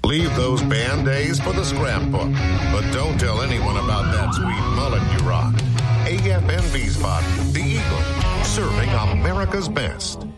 Leave those Band-Aids for the scrapbook. But don't tell anyone about that sweet mullet you rock. AFN Beesbot, the Eagle, serving America's best.